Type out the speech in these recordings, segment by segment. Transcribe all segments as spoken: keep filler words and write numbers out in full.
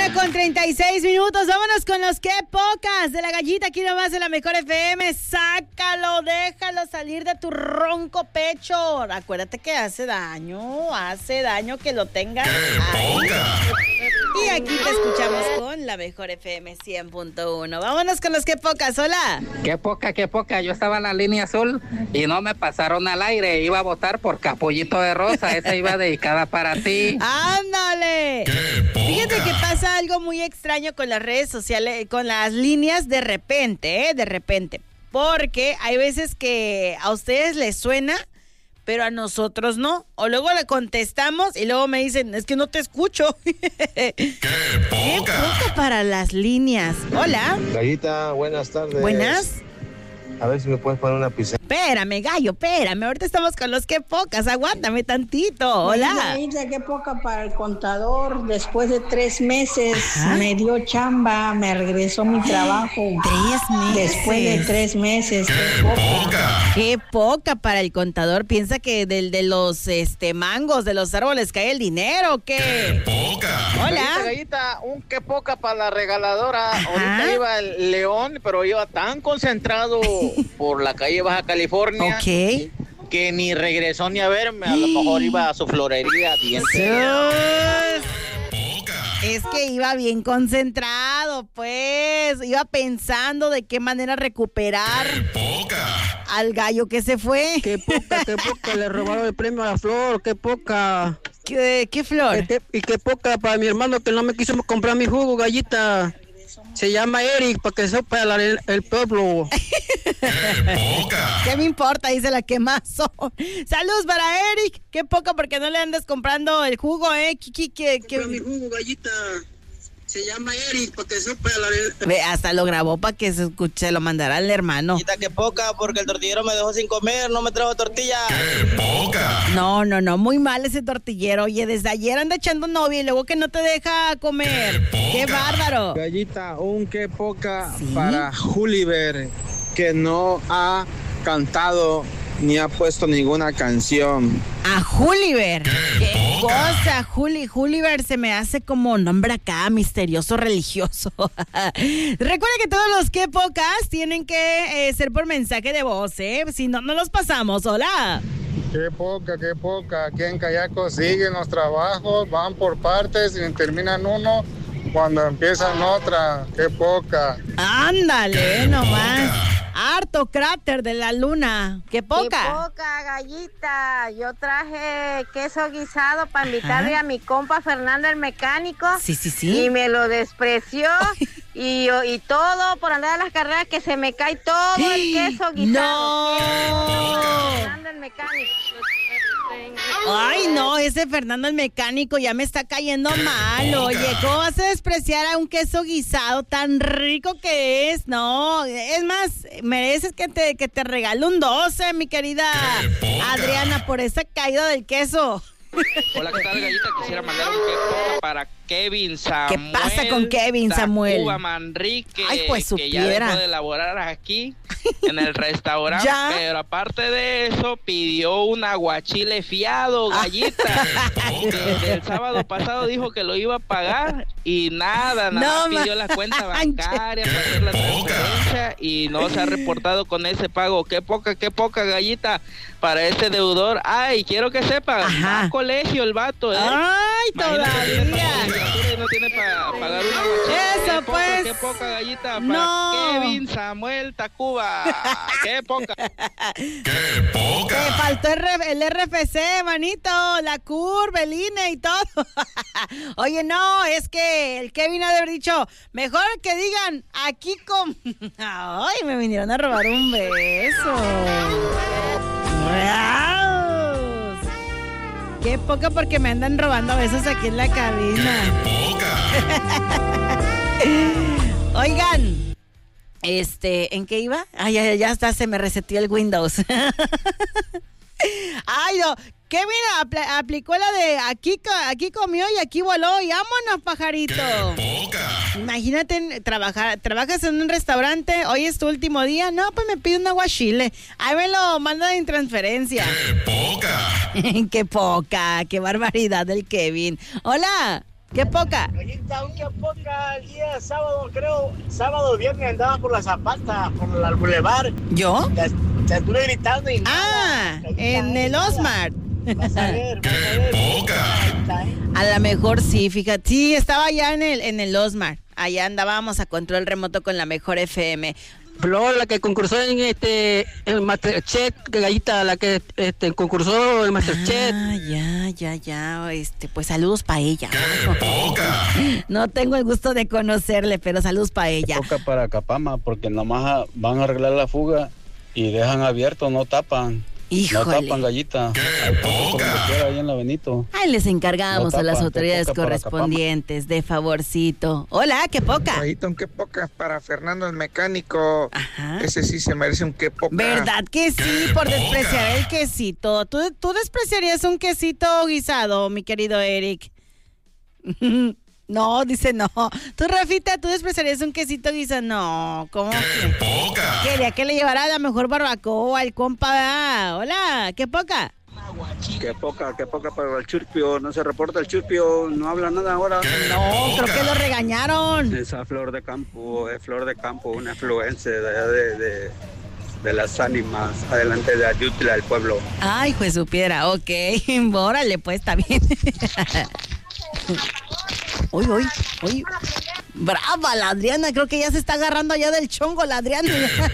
Una con treinta y seis minutos. Vámonos con los que pocas de la gallita. Aquí nomás en la mejor F M. Sácalo, déjalo salir de tu ronco pecho. Acuérdate que hace daño, hace daño que lo tengas ahí. Y aquí te escuchamos con la mejor F M cien punto uno. Vámonos con los que pocas. Hola. Qué poca, qué poca. Yo estaba en la línea azul y no me pasaron al aire. Iba a votar por Capullito de Rosa. Esa iba dedicada para ti. ¡Ándale! Fíjate que pasa algo muy extraño con las redes sociales, con las líneas de repente, ¿eh? De repente. Porque hay veces que a ustedes les suena, pero a nosotros no. O luego le contestamos y luego me dicen, es que no te escucho. ¡Qué poca! ¡Qué poca para las líneas! Hola. Gallita, buenas tardes. Buenas. A ver si me puedes poner una pizarra. Espérame, gallo, espérame. Ahorita estamos con los que pocas. Aguántame tantito. Hola. Gallita, qué poca para el contador. Después de tres meses Ajá. me dio chamba, me regresó mi trabajo. Tres meses. Después de tres meses. Qué poca. Qué poca para el contador. Piensa que del de los este mangos de los árboles cae el dinero. ¿Qué? Qué poca. Hola. Gallita, gallita, un qué poca para la regaladora. Ajá. Ahorita iba el León, pero iba tan concentrado por la calle Baja California. Ok. Que ni regresó ni a verme. A lo mejor iba a su florería. Bien. Es que iba bien concentrado, pues. Iba pensando de qué manera recuperar al gallo que se fue. Qué poca, qué poca, le robaron el premio a la Flor, qué poca. ¿Qué, qué flor? Qué, y qué poca para mi hermano que no me quiso comprar mi jugo, gallita. Se llama Eric, para que sepa el, el pueblo. ¿Qué me importa? Dice la quemazo. Saludos para Eric. Qué poca porque no le andas comprando el jugo, ¿eh? ¿Qué, qué, qué? Mi jugo, gallita. Se llama Eric, para que sepa el... Ve, hasta lo grabó para que se escuche, lo mandará al hermano. Gallita, qué poca, porque el tortillero me dejó sin comer, no me trajo tortilla. No, no, no, muy mal ese tortillero. Oye, desde ayer anda echando novia y luego que no te deja comer. ¡Qué bárbaro! Gallita, un qué poca ¿Sí? para Juliver, que no ha cantado ni ha puesto ninguna canción. A Juliver. ¿Qué cosa? Juli, Juliver se me hace como nombre acá, misterioso, religioso. Recuerda que todos los que pocas tienen que eh, ser por mensaje de voz, ¿eh? Si no, no los pasamos. Hola. Qué poca, qué poca. Aquí en Cayaco siguen los trabajos, van por partes y terminan uno cuando empiezan otra. Qué poca. Ándale, nomás. Harto cráter de la luna. ¡Qué poca! ¡Qué poca, gallita! Yo traje queso guisado para invitarle Ajá. a mi compa Fernando el mecánico. Sí, sí, sí. Y me lo despreció. y, y todo por andar a las carreras que se me cae todo el queso guisado. ¡No! Fernando el mecánico. Ay, no, ese Fernando el mecánico ya me está cayendo mal. Oye, ¿cómo vas a despreciar a un queso guisado tan rico que es? No, es más, mereces que te, que te regale un doce, mi querida Adriana, por esa caída del queso. Hola, ¿qué tal, gallita? Quisiera mandar un qué poca para Kevin Samuel. ¿Qué pasa con Kevin Samuel? Tacuba Manrique, Ay, pues, que supiera. ya dejó de elaborar aquí en el restaurante, ¿Ya? pero aparte de eso pidió un aguachile fiado, gallita. Desde el sábado pasado dijo que lo iba a pagar y nada, nada, No, pidió la cuenta bancaria para hacer la transferencia y no se ha reportado con ese pago. Qué poca, qué poca, gallita, para ese deudor. Ay, quiero que sepa, va a colegio el vato, ¿eh? Ay, todavía. Y no tiene para pagar una mochila. Eso, qué poca, pues. Qué poca, gallita para No. Kevin Samuel Tacuba. Qué poca. Te faltó el, re- el R F C, manito, la curva, el I N E y todo. Oye, no, es que el Kevin ha de haber dicho, mejor que digan, aquí con... Ay, me vinieron a robar un beso. ¡Raus! Qué poca porque me andan robando besos aquí en la cabina. Oigan, este, ¿en qué iba? Ay, ya, ya está, se me reseteó el Windows. Ay, no, Kevin apl- aplicó la de aquí, co- aquí comió y aquí voló y vámonos, pajarito. Imagínate trabajar, trabajas en un restaurante, hoy es tu último día, no, pues me pide un aguachile, ahí me lo manda en transferencia. ¡Qué poca! ¡Qué poca! ¡Qué barbaridad del Kevin! ¡Hola! qué poca. Gallita, un qué poca, el día sábado, creo, sábado o viernes andaba por la Zapata, por el boulevard. ¿Yo? Te, te estuve gritando y Ah, nada. en el Osmar. Vas a ver, vas a ver. A lo mejor sí, fíjate. Sí, estaba allá en el, en el Osmar. Allá andábamos a control remoto con la mejor F M. Flor, la que concursó en este el Masterchef, que Gallita, la que este concursó en Masterchef. Ah, ya, ya, ya. Este, pues saludos para ella. No tengo el gusto de conocerle, pero saludos para ella. Toca para Capama, porque nomás van a arreglar la fuga y dejan abierto, no tapan. Híjole. No tapan, Gallita. Ahí en la Benito. Ahí les encargamos No a las tapa, autoridades qué poca para correspondientes, de favorcito. Hola, qué poca. Gallita, un qué poca para Fernando el mecánico. Ajá. Ese sí se merece un qué poca. ¿Verdad que sí? Por despreciar el quesito. ¿Tú, tú despreciarías un quesito guisado, mi querido Eric? No, dice no. Tú, Rafita, ¿tú despreciarías un quesito guisado? No, ¿cómo que? Quería que le llevara la mejor barbacoa al compa. ¿Verdad? Hola, qué poca. Qué poca, qué poca para el Churpio. No se reporta el Churpio, no habla nada ahora. No, creo que lo regañaron. Esa Flor de Campo, es Flor de Campo, una influencer de allá de, de, de las ánimas, adelante de Ayutla, del pueblo. Ay, pues supiera, ok. Órale, pues está bien. Uy, uy, uy. Brava la Adriana, creo que ya se está agarrando allá del chongo la Adriana.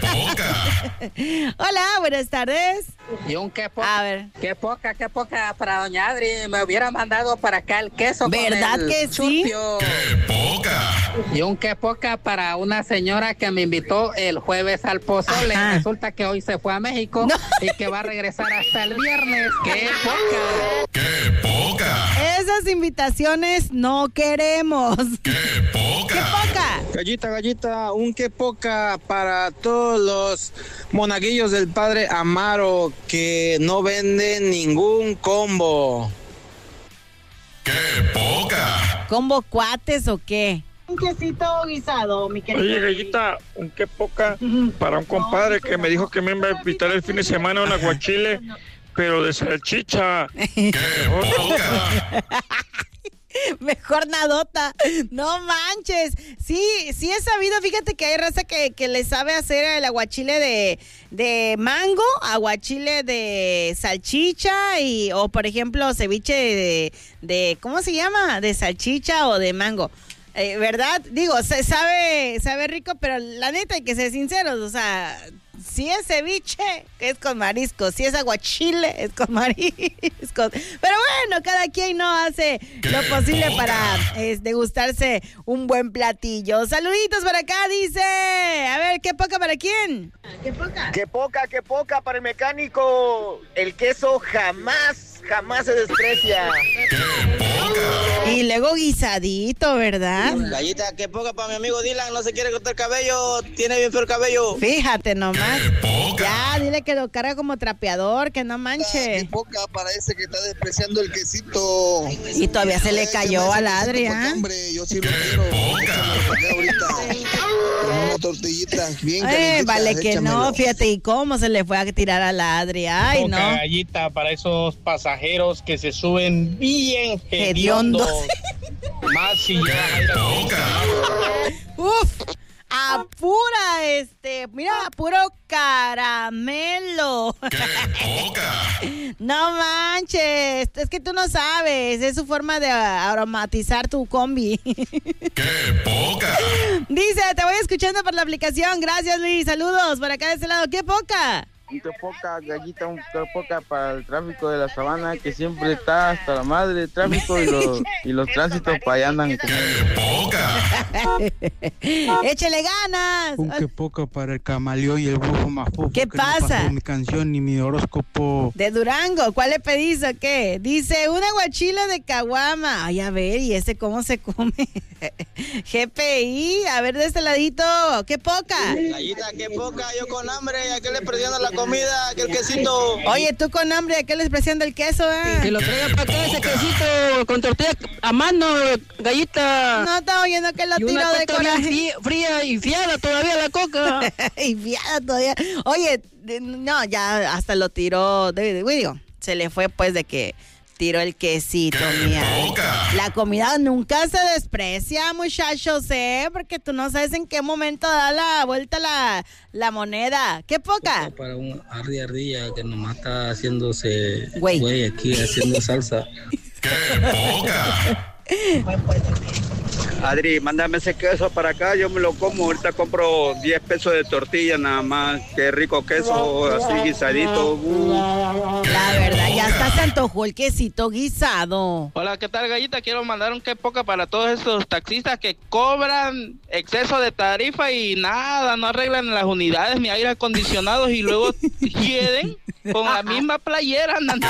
Hola, buenas tardes. Y un qué poca. A ver. Qué poca, qué poca para doña Adri. Me hubiera mandado para acá el queso. ¿Verdad con el que sí? Churpio. Y un qué poca para una señora que me invitó el jueves al pozole. Ajá. Resulta que hoy se fue a México No. y que va a regresar hasta el viernes. ¡Qué poca! Esas invitaciones no queremos. ¡Qué poca! ¡Qué poca! Gallita, Gallita, un qué poca para todos los monaguillos del padre Amaro que no venden ningún combo. ¿Combo cuates o qué? Un quesito guisado, mi querido. Oye, Gallita, un qué poca para un compadre que me dijo que me iba a invitar el fin de semana a un aguachile, pero de salchicha. Mejor nadota. No manches. Sí, sí he sabido, fíjate que hay raza que, que le sabe hacer el aguachile de, de mango, aguachile de salchicha y, o por ejemplo, ceviche de, de, ¿cómo se llama? De salchicha o de mango. Eh, ¿Verdad? Digo, se sabe, sabe rico, pero la neta hay que ser sinceros, o sea, si es ceviche, es con marisco, si es aguachile, es con mariscos. Pero bueno, cada quien no hace lo posible para eh, degustarse un buen platillo. Saluditos para acá, dice. A ver, ¿qué poca para quién? ¿Qué poca? Qué poca, qué poca para el mecánico. El queso jamás, jamás se desprecia. Y luego guisadito, ¿verdad? Gallita, qué poca para mi amigo Dylan, no se quiere cortar el cabello, tiene bien feo el cabello. Fíjate nomás. Ya, dile que lo carga como trapeador, que no manche. Qué poca para ese que está despreciando el quesito. Y todavía se le cayó a la Adri, ¿eh? Hombre, yo sí lo quiero. Échamelo para acá ahorita. Con una tortillita bien Eh, calientita, vale que échamelo. no, fíjate, ¿y cómo se le fue a tirar a la Adri? Ay, Poca no. Gallita para esos pasajeros que se suben bien hediondos. Más si llevan aire acondicionado. Uf, a pura, este, mira, a puro caramelo. No manches, es que tú no sabes, es su forma de aromatizar tu combi. Dice, te voy escuchando por la aplicación, gracias Luis, saludos, por acá de este lado, ¿qué poca? Un qué poca, Gallita, un qué poca para el tráfico de la sabana que siempre está hasta la madre de tráfico y los, y los tránsitos para allá andan como... Échale ganas. Un qué poca para el camaleón y el brujo mafufo. ¿Qué que pasa? No pasó mi canción ni mi horóscopo. De Durango, ¿cuál le pedís o qué? Dice, un aguachile de caguama. Ay, a ver, ¿y ese cómo se come? G P I, a ver de este ladito, qué poca. Gallita, qué poca, yo con hambre, ¿a qué le perdieron la comida, aquel quesito? Oye, tú con hambre, ¿a qué les presiando el queso, eh? Que lo traiga para acá ese quesito con tortilla a mano, Gallita. No, estaba oyendo que lo y tiró una de coca bien coraje. fría, fría y fiada todavía la coca. Y fiada todavía. Oye, de- no, ya hasta lo tiró, de, de- digo, se le fue pues de que Tiro el quesito, mía. La comida nunca se desprecia, muchachos, ¿eh? Porque tú no sabes en qué momento da la vuelta la, la moneda. ¡Qué poca! Para un ardi ardilla que nomás está haciéndose güey, güey aquí haciendo salsa. ¡Qué poca! Adri, mándame ese queso para acá, yo me lo como. Ahorita compro diez pesos de tortilla nada más. Qué rico queso, así guisadito. Uh. La verdad, ya hasta se antojó el quesito guisado. Hola, ¿qué tal, Gallita? Quiero mandar un qué poca para todos esos taxistas que cobran exceso de tarifa y nada, no arreglan las unidades ni aire acondicionados y luego hieden con la misma playera andando.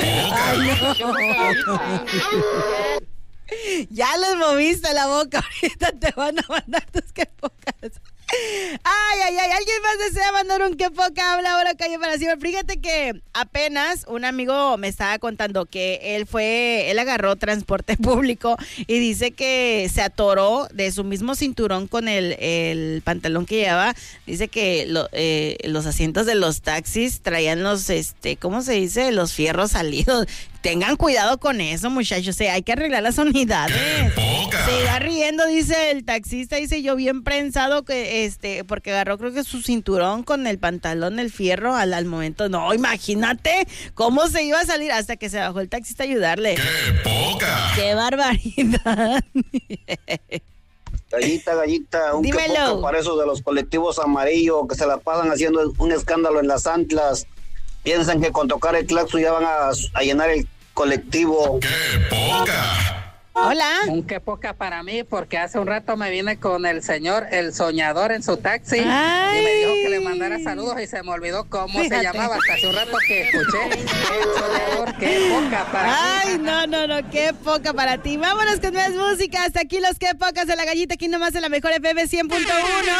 Ya les moviste la boca, ahorita te van a mandar tus que pocas. Ay, ay, ay, alguien más desea mandar un que poca, habla ahora calle para siempre. Fíjate que apenas un amigo me estaba contando que él fue, él agarró transporte público y dice que se atoró de su mismo cinturón con el, el pantalón que llevaba. Dice que lo, eh, los asientos de los taxis traían los, este, ¿cómo se dice? Los fierros salidos. Tengan cuidado con eso, muchachos. O sea, hay que arreglar las unidades. Se iba riendo, dice el taxista, dice yo bien prensado que este, porque agarró creo que su cinturón con el pantalón, el fierro al, al momento. No, imagínate cómo se iba a salir hasta que se bajó el taxista a ayudarle. ¡Qué poca! ¡Qué barbaridad! Gallita, gallita, un Dímelo. que poca para esos de los colectivos amarillos que se la pasan haciendo un escándalo en las anclas. Piensan que con tocar el claxon ya van a, a llenar el colectivo. ¡Qué poca! Hola. Un qué poca para mí, porque hace un rato me vine con el señor, el soñador en su taxi. Ay. Y me dijo que le mandara saludos y se me olvidó cómo Fíjate. se llamaba. Hasta hace un rato que escuché el soñador. Qué poca para Ay, mí. no, no, no, qué poca para ti. Vámonos con más música. Hasta aquí los qué pocas de la gallita, aquí nomás en la mejor F M cien punto uno.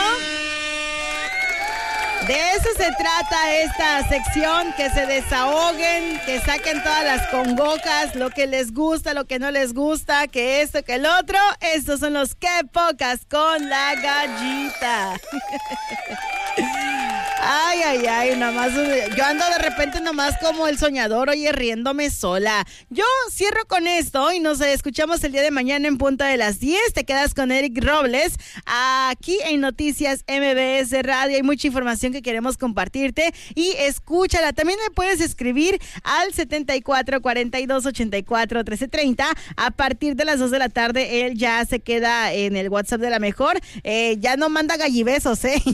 De eso se trata esta sección, que se desahoguen, que saquen todas las congocas, lo que les gusta, lo que no les gusta, que esto, que el otro. Estos son los qué pocas con la gallita. Ay, ay, ay, nomás, yo ando de repente nomás como el soñador, oye, riéndome sola. Yo cierro con esto y nos escuchamos el día de mañana en punto de las diez. Te quedas con Eric Robles aquí en Noticias M B S Radio. Hay mucha información que queremos compartirte y escúchala. También me puedes escribir al setenta y cuatro, cuarenta y dos, ochenta y cuatro, trece, treinta. A partir de las dos de la tarde, él ya se queda en el WhatsApp de la mejor. Eh, ya no manda gallibesos, ¿eh?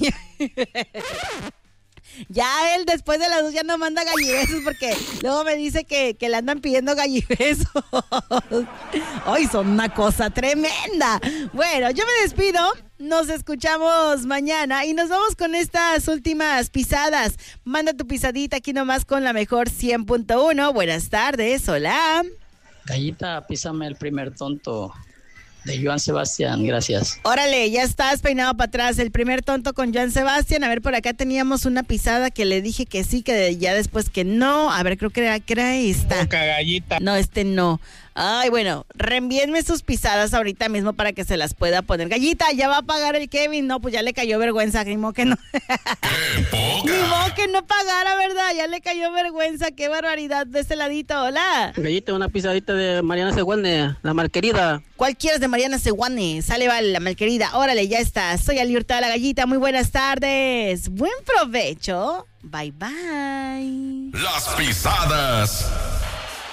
Ya él después de las dos ya no manda gallibesos porque luego me dice que, que le andan pidiendo gallibesos. Ay, son una cosa tremenda. Bueno, yo me despido. Nos escuchamos mañana y nos vamos con estas últimas pisadas. Manda tu pisadita aquí nomás con la mejor cien punto uno. Buenas tardes, hola. Gallita, písame el primer tonto de Joan Sebastián, gracias. Órale, ya estás peinado para atrás. El primer tonto con Joan Sebastián. A ver, por acá teníamos una pisada que le dije que sí, que ya después que no. A ver, creo que era, que era esta. Poca gallita. No, este no. Ay, bueno, reenvíenme sus pisadas ahorita mismo para que se las pueda poner. Gallita, ya va a pagar el Kevin. No, pues ya le cayó vergüenza, ni modo que no. Ni modo que no pagara, ¿verdad? Ya le cayó vergüenza. Qué barbaridad de ese ladito. Hola. Gallita, una pisadita de Mariana Seguane, la malquerida. ¿Cuál quieres de Mariana Seguane? Sale, vale, la malquerida. Órale, ya está. Soy Ali Hurtado, la gallita. Muy buenas tardes. Buen provecho. Bye, bye. Las pisadas